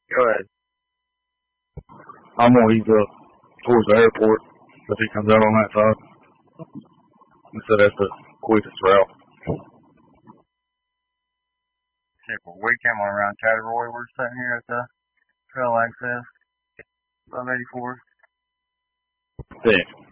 Go ahead. I'm gonna ease up towards the airport if he comes out on that side. So that's the quickest route. Well, we came on around Cataroy. We're sitting here at the trail access above 84. Yeah.